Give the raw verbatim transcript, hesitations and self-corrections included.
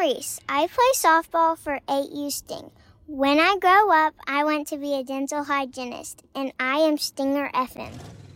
Reese. I play softball for eight U Sting. When I grow up, I want to be a dental hygienist, and I am Stinger F M.